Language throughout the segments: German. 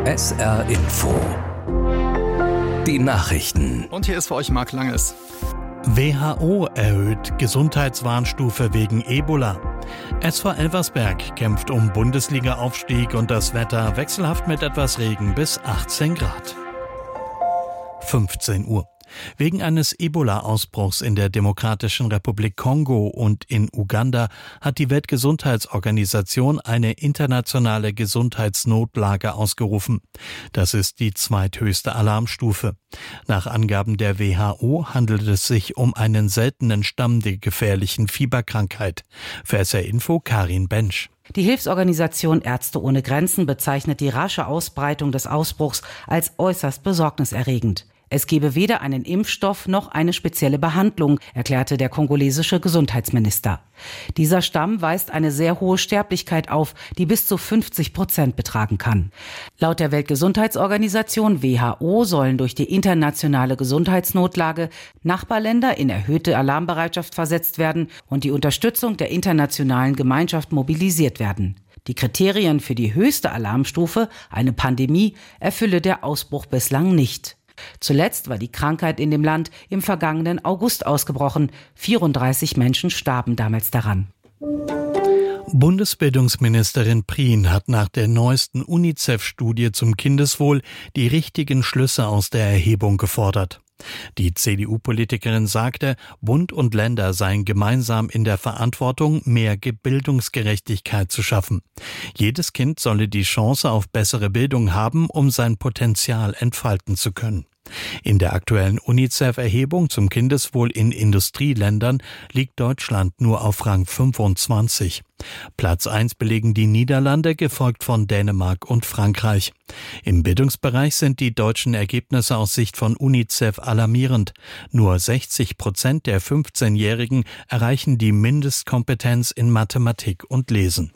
SR Info. Die Nachrichten. Und hier ist für euch Marc Langes. WHO erhöht Gesundheitswarnstufe wegen Ebola. SV Elversberg kämpft um Bundesliga-Aufstieg und das Wetter wechselhaft mit etwas Regen bis 18 Grad. 15 Uhr. Wegen eines Ebola-Ausbruchs in der Demokratischen Republik Kongo und in Uganda hat die Weltgesundheitsorganisation eine internationale Gesundheitsnotlage ausgerufen. Das ist die zweithöchste Alarmstufe. Nach Angaben der WHO handelt es sich um einen seltenen Stamm der gefährlichen Fieberkrankheit. Für SR Info Karin Bensch. Die Hilfsorganisation Ärzte ohne Grenzen bezeichnet die rasche Ausbreitung des Ausbruchs als äußerst besorgniserregend. Es gebe weder einen Impfstoff noch eine spezielle Behandlung, erklärte der kongolesische Gesundheitsminister. Dieser Stamm weist eine sehr hohe Sterblichkeit auf, die bis zu 50% betragen kann. Laut der Weltgesundheitsorganisation WHO sollen durch die internationale Gesundheitsnotlage Nachbarländer in erhöhte Alarmbereitschaft versetzt werden und die Unterstützung der internationalen Gemeinschaft mobilisiert werden. Die Kriterien für die höchste Alarmstufe, eine Pandemie, erfülle der Ausbruch bislang nicht. Zuletzt war die Krankheit in dem Land im vergangenen August ausgebrochen. 34 Menschen starben damals daran. Bundesbildungsministerin Prien hat nach der neuesten UNICEF-Studie zum Kindeswohl die richtigen Schlüsse aus der Erhebung gefordert. Die CDU-Politikerin sagte, Bund und Länder seien gemeinsam in der Verantwortung, mehr Bildungsgerechtigkeit zu schaffen. Jedes Kind solle die Chance auf bessere Bildung haben, um sein Potenzial entfalten zu können. In der aktuellen UNICEF-Erhebung zum Kindeswohl in Industrieländern liegt Deutschland nur auf Rang 25. Platz 1 belegen die Niederlande, gefolgt von Dänemark und Frankreich. Im Bildungsbereich sind die deutschen Ergebnisse aus Sicht von UNICEF alarmierend. Nur 60% der 15-Jährigen erreichen die Mindestkompetenz in Mathematik und Lesen.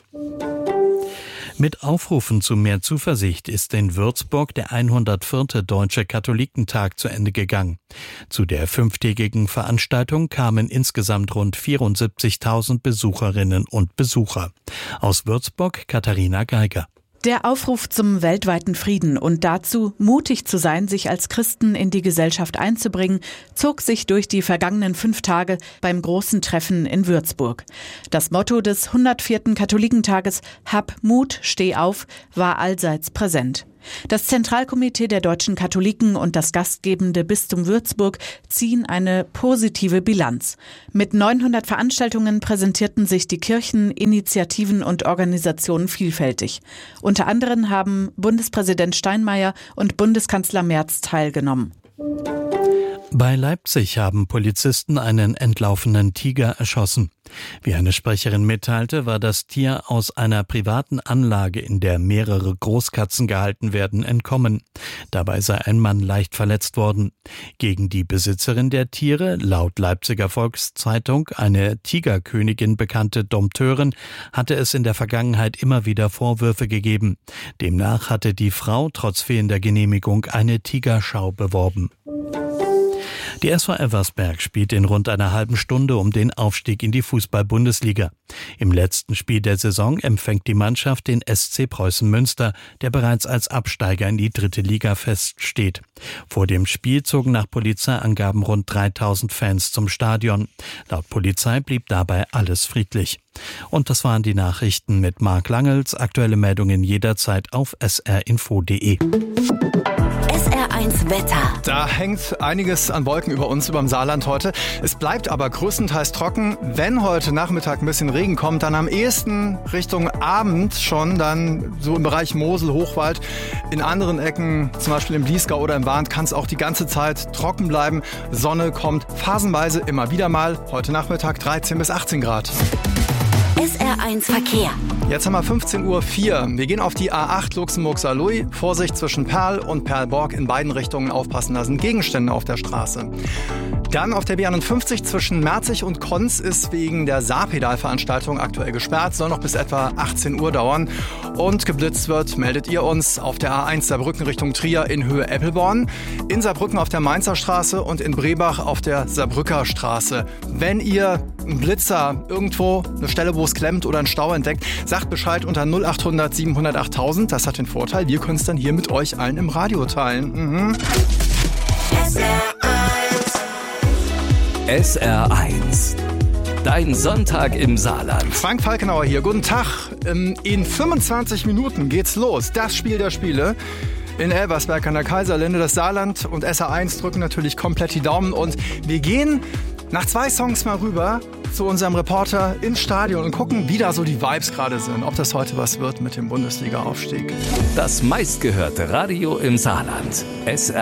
Mit Aufrufen zu mehr Zuversicht ist in Würzburg der 104. Deutsche Katholikentag zu Ende gegangen. Zu der 5-tägigen Veranstaltung kamen insgesamt rund 74.000 Besucherinnen und Besucher. Aus Würzburg Katharina Geiger. Der Aufruf zum weltweiten Frieden und dazu, mutig zu sein, sich als Christen in die Gesellschaft einzubringen, zog sich durch die vergangenen 5 Tage beim großen Treffen in Würzburg. Das Motto des 104. Katholikentages »Hab Mut, steh auf« war allseits präsent. Das Zentralkomitee der deutschen Katholiken und das gastgebende Bistum Würzburg ziehen eine positive Bilanz. Mit 900 Veranstaltungen präsentierten sich die Kirchen, Initiativen und Organisationen vielfältig. Unter anderem haben Bundespräsident Steinmeier und Bundeskanzler Merz teilgenommen. Bei Leipzig haben Polizisten einen entlaufenen Tiger erschossen. Wie eine Sprecherin mitteilte, war das Tier aus einer privaten Anlage, in der mehrere Großkatzen gehalten werden, entkommen. Dabei sei ein Mann leicht verletzt worden. Gegen die Besitzerin der Tiere, laut Leipziger Volkszeitung eine Tigerkönigin bekannte Dompteurin, hatte es in der Vergangenheit immer wieder Vorwürfe gegeben. Demnach hatte die Frau trotz fehlender Genehmigung eine Tigerschau beworben. Die SV Elversberg spielt in rund einer halben Stunde um den Aufstieg in die Fußball-Bundesliga. Im letzten Spiel der Saison empfängt die Mannschaft den SC Preußen Münster, der bereits als Absteiger in die 3. Liga feststeht. Vor dem Spiel zogen nach Polizeiangaben rund 3.000 Fans zum Stadion. Laut Polizei blieb dabei alles friedlich. Und das waren die Nachrichten mit Marc Langels. Aktuelle Meldungen jederzeit auf srinfo.de. SR1 Wetter. Da hängt einiges an Wolken über uns, über dem Saarland heute. Es bleibt aber größtenteils trocken. Wenn heute Nachmittag ein bisschen Regen kommt, dann am ehesten Richtung Abend schon, dann so im Bereich Mosel, Hochwald. In anderen Ecken, zum Beispiel im Bliesgau oder im Warnt, kann es auch die ganze Zeit trocken bleiben. Sonne kommt phasenweise immer wieder mal. Heute Nachmittag 13 bis 18 Grad. SR1 Verkehr. Jetzt haben wir 15.04 Uhr. Wir gehen auf die A8 Luxemburg-Saarlouis. Vorsicht zwischen Perl und Perlborg in beiden Richtungen aufpassen. Da sind Gegenstände auf der Straße. Dann auf der B51 zwischen Merzig und Konz ist wegen der Saarpedalveranstaltung aktuell gesperrt. Soll noch bis etwa 18 Uhr dauern. Und geblitzt wird, meldet ihr uns auf der A1 Saarbrücken Richtung Trier in Höhe Eppelborn. In Saarbrücken auf der Mainzer Straße und in Brebach auf der Saarbrücker Straße. Wenn ihr einen Blitzer irgendwo, eine Stelle, wo es klemmt oder einen Stau entdeckt, sagt Bescheid unter 0800 700 8000. Das hat den Vorteil, wir können es dann hier mit euch allen im Radio teilen. SR1. Dein Sonntag im Saarland. Frank Falkenauer hier, guten Tag. In 25 Minuten geht's los. Das Spiel der Spiele in Elversberg an der Kaiserlinde. Das Saarland und SR1 drücken natürlich komplett die Daumen. Und wir gehen nach 2 Songs mal rüber zu unserem Reporter ins Stadion und gucken, wie da so die Vibes gerade sind. Ob das heute was wird mit dem Bundesliga-Aufstieg. Das meistgehörte Radio im Saarland. SR1.